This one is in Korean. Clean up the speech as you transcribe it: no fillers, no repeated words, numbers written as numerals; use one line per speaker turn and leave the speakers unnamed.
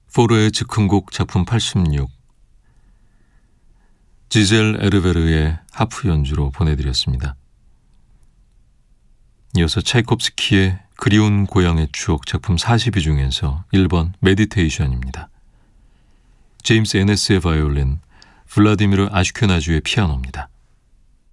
포르의 즉흥곡 작품 86, 지젤 에르베르의 하프 연주로 보내드렸습니다. 이어서 차이콥스키의 그리운 고향의 추억 작품 42 중에서 1번 메디테이션입니다. 제임스 에네스의 바이올린, 블라디미르 아슈케나주의 피아노입니다.